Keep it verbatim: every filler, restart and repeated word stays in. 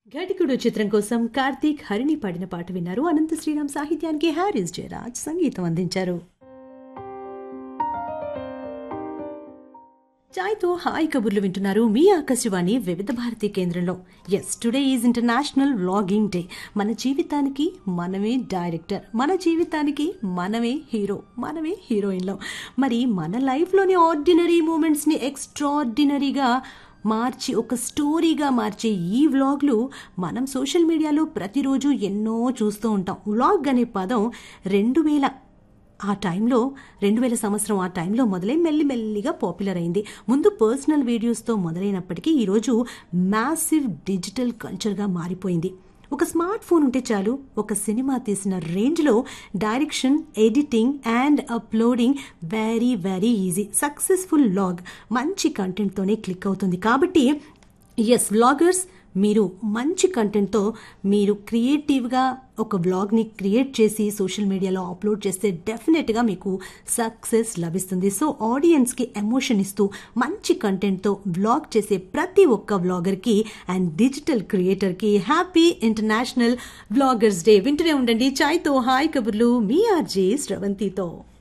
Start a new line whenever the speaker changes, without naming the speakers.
ఘటికుడు చిత్రం కోసం కార్తీక్ హరిణి పాడిన పాట విన్నారు. అనంత శ్రీరామ్ సాహిత్యానికి హారిస్ జయరాజ్ సంగీతం అందించారు. చాయ్తో హాయ్ కబుర్లు వింటున్నారు మీ ఆకాశవాణి వివిధ భారతి కేంద్రంలో. Yes, today is international vlogging day. మన జీవితానికి మనమే డైరెక్టర్, మన జీవితానికి మనమే హీరో, మనమే హీరోయిన్లో. మరి మన లైఫ్లోని ఆర్డినరీ మూమెంట్స్ని ఎక్స్ట్రాఆర్డినరీగా మార్చి ఒక స్టోరీగా మార్చే ఈ వ్లాగ్లు మనం సోషల్ మీడియాలో ప్రతిరోజు ఎన్నో చూస్తూ ఉంటాం. వ్లాగ్ అనే పదం రెండు వేల ఆ టైంలో రెండు వేల సంవత్సరం ఆ టైంలో మొదలై మెల్లిమెల్లిగా పాపులర్ అయింది. ముందు పర్సనల్ వీడియోస్తో మొదలైనప్పటికీ ఈరోజు మ్యాసివ్ డిజిటల్ కల్చర్గా మారిపోయింది. ఒక స్మార్ట్ ఫోన్ ఉంటే చాలు, ఒక సినిమా తీసిన రేంజ్లో direction, editing and uploading very very easy. Successful vlog మంచి కంటెంట్తోనే క్లిక్ అవుతుంది. కాబట్టి ఎస్ వ్లాగర్స్, మీరు మంచి కంటెంట్తో మీరు క్రియేటివ్గా ఒక వ్లాగ్ని క్రియేట్ చేసి సోషల్ మీడియాలో అప్లోడ్ చేస్తే డెఫినెట్గా మీకు సక్సెస్ లభిస్తుంది. సో ఆడియన్స్కి ఎమోషన్ ఇస్తూ మంచి కంటెంట్తో వ్లాగ్ చేసే ప్రతి ఒక్క వ్లాగర్కి and digital క్రియేటర్కి happy international vloggers day. వింటూనే ఉండండి చాయ్తో హాయ్ కబుర్లు మీ ఆర్జే శ్రవంతితో.